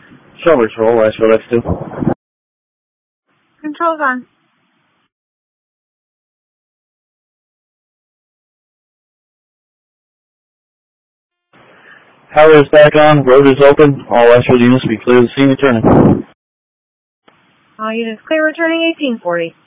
Shelby Patrol, last for X2. Control's on. Power is back on, road is open, all Ashford units will be clear of the scene returning. All units clear returning 1840.